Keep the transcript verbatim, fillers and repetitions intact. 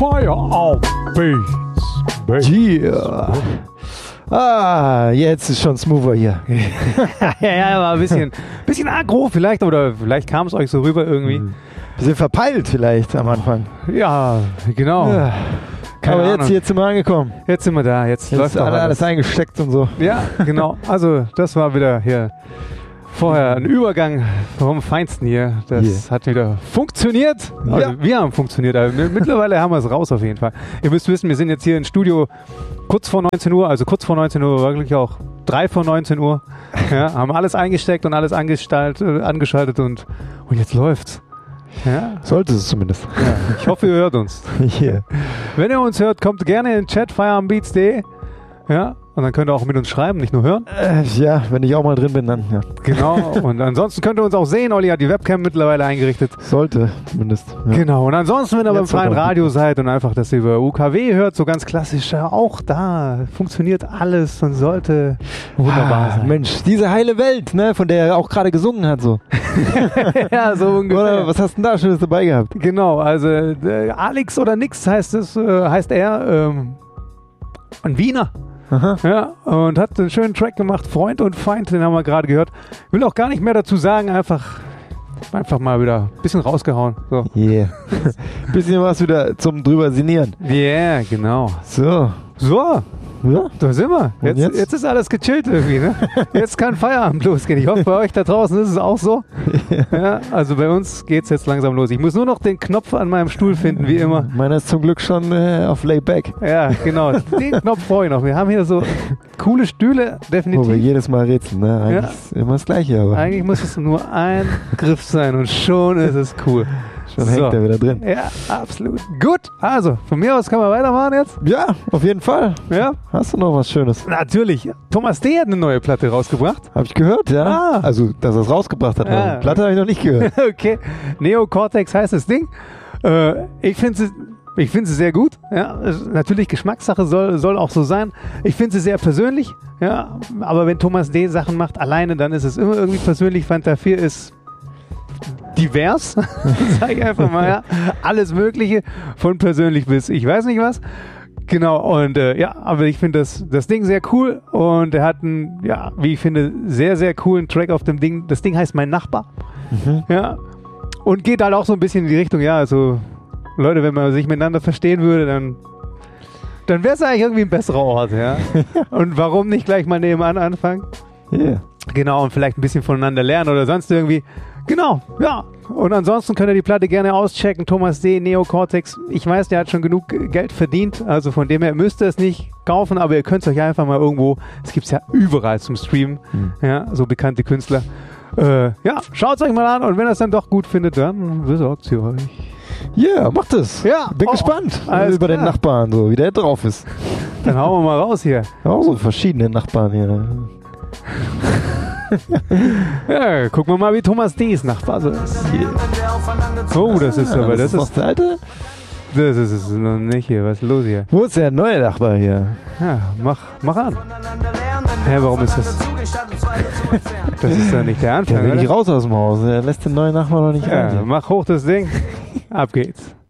Fire auf Beats. Yeah. Ah, jetzt ist schon smoother hier. ja, ja, war ein bisschen, bisschen aggro vielleicht, oder vielleicht kam es euch so rüber irgendwie. Hm. Bisschen verpeilt vielleicht am Anfang. Ja, genau. Ja. Aber jetzt, jetzt sind wir angekommen. Jetzt sind wir da, jetzt, jetzt läuft ist alles. alles eingesteckt und so. Ja, genau. Also das war wieder hier vorher ein Übergang vom Feinsten hier. Das yeah. hat wieder funktioniert. Also ja. wir haben funktioniert. Also mittlerweile haben wir es raus auf jeden Fall. Ihr müsst wissen, wir sind jetzt hier im Studio kurz vor neunzehn Uhr, also kurz vor neunzehn Uhr, wirklich auch drei vor neunzehn Uhr. Ja, haben alles eingesteckt und alles angeschaltet, angeschaltet und, und jetzt läuft's. Ja. Sollte es zumindest. Ja. Ich hoffe, ihr hört uns. Yeah. Wenn ihr uns hört, kommt gerne in den Chat feierabendbeats punkt de. Ja, und dann könnt ihr auch mit uns schreiben, nicht nur hören. Äh, ja, wenn ich auch mal drin bin, dann ja. Genau, und ansonsten könnt ihr uns auch sehen. Olli hat die Webcam mittlerweile eingerichtet. Sollte, zumindest. Ja. Genau, und ansonsten, wenn ihr beim Jetzt freien aber. Radio seid und einfach das über U K W hört, so ganz klassisch, ja, auch da funktioniert alles und sollte wunderbar ah, sein. Mensch, diese heile Welt, ne, von der er auch gerade gesungen hat, so. Ja, so ungefähr. Oder was hast du denn da Schönes dabei gehabt? Genau, also äh, Alex oder nix heißt es, äh, heißt er, ähm, ein Wiener. Aha. Ja, und hat einen schönen Track gemacht, Freund und Feind, den haben wir gerade gehört. Will auch gar nicht mehr dazu sagen, einfach, einfach mal wieder ein bisschen rausgehauen. So. Yeah. Bisschen was wieder zum drüber sinnieren. Ja, yeah, genau. So. So, Ja. da sind wir. Jetzt, jetzt? jetzt ist alles gechillt irgendwie, ne? Jetzt kann Feierabend losgehen. Ich hoffe, bei euch da draußen ist es auch so. Ja, also bei uns geht es jetzt langsam los. Ich muss nur noch den Knopf an meinem Stuhl finden, wie immer. Meiner ist zum Glück schon äh, auf Layback. Ja, genau. Den Knopf brauche ich noch. Wir haben hier so coole Stühle, definitiv. Wo wir jedes Mal rätseln, ne? Eigentlich Ja. ist immer das Gleiche, aber Eigentlich muss es nur ein Griff sein und schon ist es cool. schon So. hängt er wieder drin. Ja, absolut. Gut, also von mir aus können wir weitermachen jetzt. Ja, auf jeden Fall. Ja, Hast du noch was Schönes? natürlich. Thomas D. hat eine neue Platte rausgebracht. Hab ich gehört, ja. Ah. Also, dass er es rausgebracht hat. Ah. aber die Platte habe ich noch nicht gehört. Okay, Neocortex heißt das Ding. Äh, ich finde sie, ich finde sie sehr gut. Ja, ist natürlich Geschmackssache soll, soll auch so sein. Ich finde sie sehr persönlich. Ja, aber wenn Thomas D. Sachen macht alleine, dann ist es immer irgendwie persönlich. Fanta vier ist divers, sage ich einfach mal. Ja. Alles Mögliche, von persönlich bis ich weiß nicht was. Genau, und äh, ja, aber ich finde das, das Ding sehr cool und er hat einen, ja, wie ich finde, sehr, sehr coolen Track auf dem Ding. Das Ding heißt Mein Nachbar. Mhm. Ja, und geht halt auch so ein bisschen in die Richtung, ja, also Leute, wenn man sich miteinander verstehen würde, dann, dann wäre es eigentlich irgendwie ein besserer Ort, ja. Und warum nicht gleich mal nebenan anfangen? Yeah. Genau, und vielleicht ein bisschen voneinander lernen oder sonst irgendwie. Genau, ja. Und ansonsten könnt ihr die Platte gerne auschecken. Thomas D., Neocortex. Ich weiß, der hat schon genug Geld verdient. Also von dem her müsst ihr es nicht kaufen, aber ihr könnt es euch einfach mal irgendwo, es gibt es ja überall zum Streamen. Hm. Ja, so bekannte Künstler. Äh, ja, schaut es euch mal an und wenn ihr es dann doch gut findet, dann besorgt sie euch. Ja, yeah, macht es. Ja, Bin oh, gespannt alles über klar. den Nachbarn, so wie der drauf ist. Dann hauen wir mal raus hier. Auch so verschiedene Nachbarn hier. Ja, gucken wir mal, wie Thomas D.'s Nachbar so ist. Oh, das ist aber, das noch ist, der alte? das ist es noch nicht hier. Was ist los hier? Wo ist der neue Nachbar hier? Ja, mach, mach an. Hä, warum ist das? Das ist ja nicht der Der Anfang, will nicht oder? raus aus dem Haus. Er lässt den neuen Nachbarn noch nicht Ja, rein. mach hoch das Ding. Ab geht's.